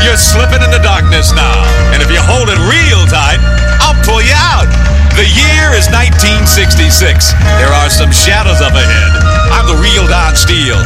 You're slipping in the darkness now. And if you hold it real tight, I'll pull you out. The year is 1966. There are some shadows up ahead. I'm the real Don Steele,